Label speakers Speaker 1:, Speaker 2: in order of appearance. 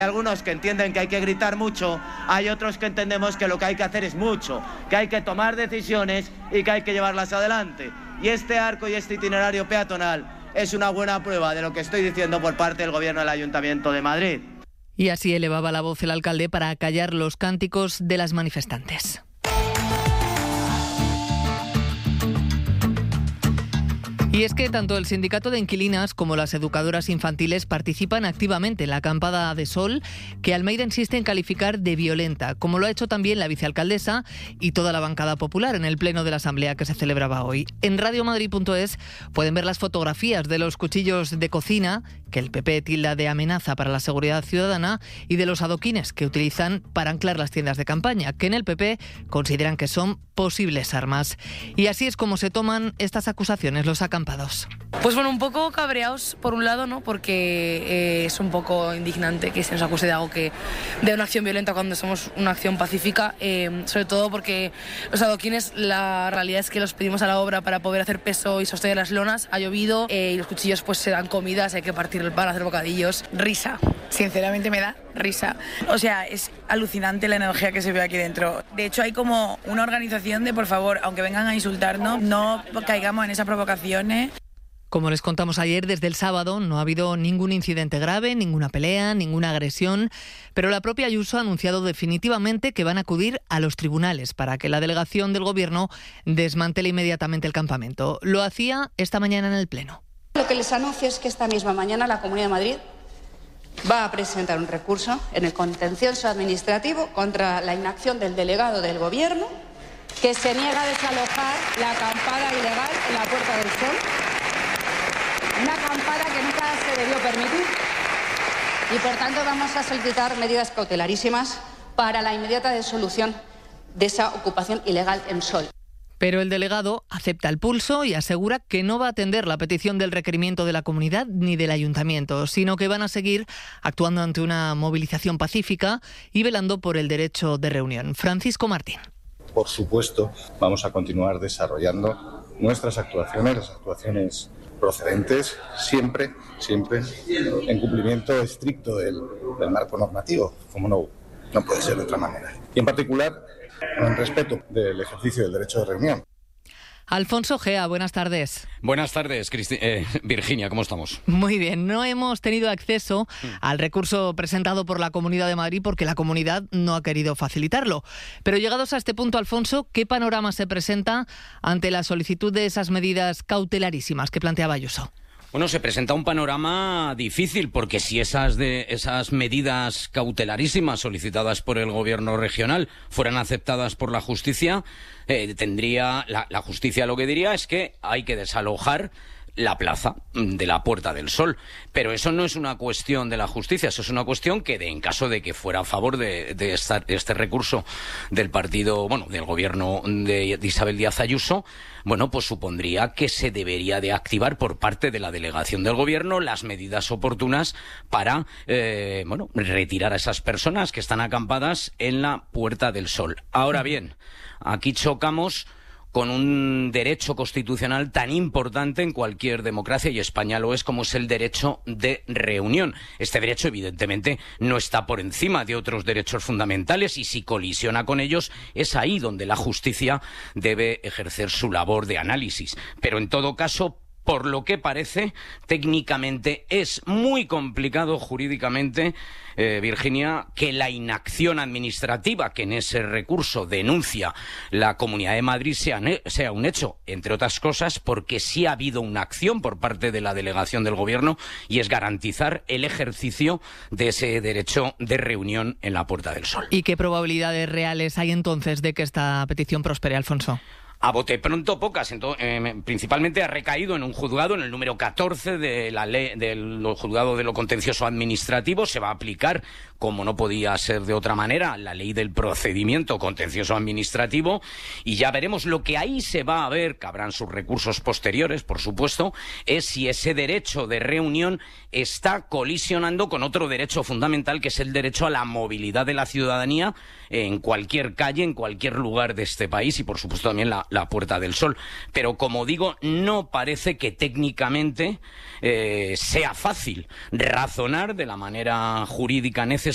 Speaker 1: Hay algunos que entienden que hay que gritar mucho, hay otros que entendemos que lo que hay que hacer es mucho, que hay que tomar decisiones y que hay que llevarlas adelante. Y este arco y este itinerario peatonal es una buena prueba de lo que estoy diciendo por parte del Gobierno del Ayuntamiento de Madrid.
Speaker 2: Y así elevaba la voz el alcalde para acallar los cánticos de las manifestantes. Y es que tanto el sindicato de inquilinas como las educadoras infantiles participan activamente en la acampada de sol, que Almeida insiste en calificar de violenta, como lo ha hecho también la vicealcaldesa y toda la bancada popular en el pleno de la asamblea que se celebraba hoy. En radiomadrid.es pueden ver las fotografías de los cuchillos de cocina, que el PP tilda de amenaza para la seguridad ciudadana, y de los adoquines que utilizan para anclar las tiendas de campaña, que en el PP consideran que son posibles armas. Y así es como se toman estas acusaciones los acampados.
Speaker 3: Pues bueno, un poco cabreados por un lado, ¿no? Porque es un poco indignante que se nos acuse de algo de una acción violenta cuando somos una acción pacífica, sobre todo porque los adoquines, la realidad es que los pedimos a la obra para poder hacer peso y sostener las lonas, ha llovido y los cuchillos pues se dan comidas, hay que partir el pan, hacer bocadillos.
Speaker 4: Risa, sinceramente me da risa. O sea, es alucinante la energía que se ve aquí dentro. De hecho, hay como una organización de, por favor, aunque vengan a insultarnos, no caigamos en esas provocaciones.
Speaker 2: Como les contamos ayer, desde el sábado no ha habido ningún incidente grave, ninguna pelea, ninguna agresión, pero la propia Ayuso ha anunciado definitivamente que van a acudir a los tribunales para que la delegación del Gobierno desmantele inmediatamente el campamento. Lo hacía esta mañana en el Pleno.
Speaker 5: Lo que les anuncio es que esta misma mañana la Comunidad de Madrid va a presentar un recurso en el contencioso administrativo contra la inacción del delegado del Gobierno, que se niega a desalojar la acampada ilegal en la Puerta del Sol. Una acampada que nunca se debió permitir y por tanto vamos a solicitar medidas cautelarísimas para la inmediata disolución de esa ocupación ilegal en Sol.
Speaker 2: Pero el delegado acepta el pulso y asegura que no va a atender la petición del requerimiento de la comunidad ni del ayuntamiento, sino que van a seguir actuando ante una movilización pacífica y velando por el derecho de reunión. Francisco Martín.
Speaker 6: Por supuesto, vamos a continuar desarrollando nuestras actuaciones, las actuaciones procedentes, siempre en cumplimiento estricto del marco normativo, como no puede ser de otra manera. Y en particular, en respeto del ejercicio del derecho de reunión.
Speaker 2: Alfonso Gea, buenas tardes.
Speaker 7: Buenas tardes, Virginia, ¿cómo estamos?
Speaker 2: Muy bien, no hemos tenido acceso al recurso presentado por la Comunidad de Madrid porque la comunidad no ha querido facilitarlo. Pero llegados a este punto, Alfonso, ¿qué panorama se presenta ante la solicitud de esas medidas cautelarísimas que planteaba Ayuso?
Speaker 7: Bueno, se presenta un panorama difícil porque si esas medidas cautelarísimas solicitadas por el gobierno regional fueran aceptadas por la justicia, la justicia lo que diría es que hay que desalojar la plaza de la Puerta del Sol. Pero eso no es una cuestión de la justicia, eso es una cuestión que en caso de que fuera a favor de este recurso del partido, del gobierno de Isabel Díaz Ayuso, pues supondría que se debería de activar por parte de la delegación del gobierno las medidas oportunas para, retirar a esas personas que están acampadas en la Puerta del Sol. Ahora bien, aquí chocamos con un derecho constitucional tan importante en cualquier democracia, y España lo es, como es el derecho de reunión. Este derecho, evidentemente, no está por encima de otros derechos fundamentales, y si colisiona con ellos, es ahí donde la justicia debe ejercer su labor de análisis. Pero, en todo caso, por lo que parece, técnicamente es muy complicado jurídicamente, Virginia, que la inacción administrativa que en ese recurso denuncia la Comunidad de Madrid sea un hecho, entre otras cosas porque sí ha habido una acción por parte de la delegación del Gobierno, y es garantizar el ejercicio de ese derecho de reunión en la Puerta del Sol.
Speaker 2: ¿Y qué probabilidades reales hay entonces de que esta petición prospere, Alfonso?
Speaker 7: A bote pronto, pocas. Principalmente ha recaído en un juzgado, en el número 14 de la ley del juzgado de lo contencioso administrativo. Se va a aplicar, como no podía ser de otra manera, la ley del procedimiento contencioso administrativo, y ya veremos. Lo que ahí se va a ver, que habrán sus recursos posteriores, por supuesto, es si ese derecho de reunión está colisionando con otro derecho fundamental, que es el derecho a la movilidad de la ciudadanía en cualquier calle, en cualquier lugar de este país, y por supuesto también la Puerta del Sol. Pero, como digo, no parece que técnicamente sea fácil razonar de la manera jurídica necesaria